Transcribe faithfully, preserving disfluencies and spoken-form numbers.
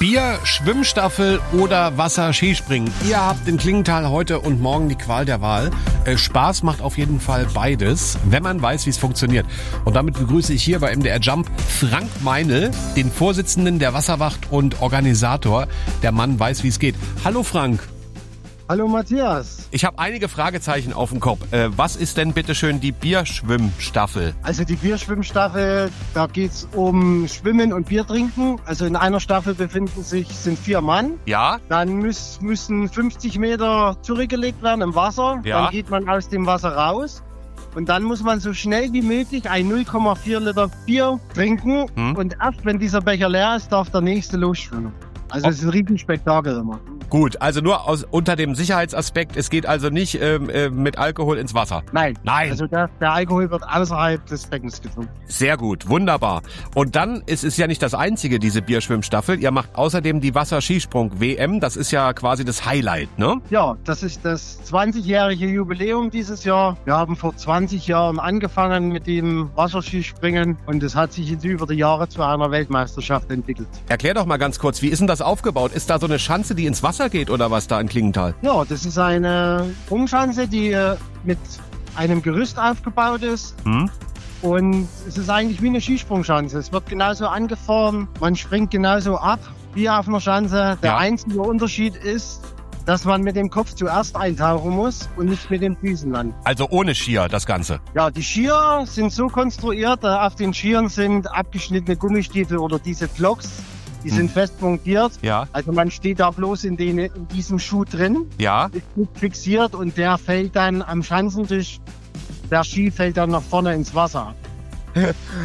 Bier, Schwimmstaffel oder Wasser-Skispringen. Ihr habt in Klingenthal heute und morgen die Qual der Wahl. Äh, Spaß macht auf jeden Fall beides, wenn man weiß, wie es funktioniert. Und damit begrüße ich hier bei M D R Jump Frank Meinl, den Vorsitzenden der Wasserwacht und Organisator. Der Mann weiß, wie es geht. Hallo Frank. Hallo Matthias. Ich habe einige Fragezeichen auf dem Kopf. Äh, was ist denn bitteschön die Bierschwimmstaffel? Also die Bierschwimmstaffel, da geht's um Schwimmen und Bier trinken. Also in einer Staffel befinden sich, sind vier Mann. Ja. Dann müß, müssen fünfzig Meter zurückgelegt werden im Wasser. Ja. Dann geht man aus dem Wasser raus. Und dann muss man so schnell wie möglich ein null Komma vier Liter Bier trinken. Hm. Und erst wenn dieser Becher leer ist, darf der nächste losschwimmen. Also es ist ein Riesenspektakel immer. Gut, also nur aus, unter dem Sicherheitsaspekt, es geht also nicht ähm, äh, mit Alkohol ins Wasser. Nein. Nein. Also der, der Alkohol wird außerhalb des Beckens getrunken. Sehr gut, wunderbar. Und dann ist es ja nicht das einzige, diese Bierschwimmstaffel. Ihr macht außerdem die Wasserskisprung-W M. Das ist ja quasi das Highlight, ne? Ja, das ist das zwanzigjährige Jubiläum dieses Jahr. Wir haben vor zwanzig Jahren angefangen mit dem Wasserskispringen und es hat sich jetzt über die Jahre zu einer Weltmeisterschaft entwickelt. Erklär doch mal ganz kurz, wie ist denn das aufgebaut? Ist da so eine Schanze, die ins Wasser geht oder was da in Klingenthal? Ja, das ist eine Sprungschanze, die mit einem Gerüst aufgebaut ist. Hm? Und es ist eigentlich wie eine Skisprungschanze. Es wird genauso angefahren, man springt genauso ab wie auf einer Schanze. Der ja. einzige Unterschied ist, dass man mit dem Kopf zuerst eintauchen muss und nicht mit den Füßen landen. Also ohne Skier das Ganze? Ja, die Skier sind so konstruiert, auf den Skiern sind abgeschnittene Gummistiefel oder diese Blocks. Die sind hm. fest montiert. Ja. Also man steht da bloß in, den, in diesem Schuh drin. Ja. Ist gut fixiert und der fällt dann am Schanzentisch. Der Ski fällt dann nach vorne ins Wasser.